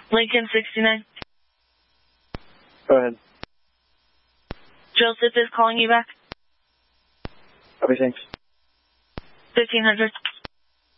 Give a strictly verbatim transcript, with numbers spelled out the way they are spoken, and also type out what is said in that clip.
Lincoln sixty-nine. Go ahead. Joseph is calling you back. Copy, thanks. fifteen hundred.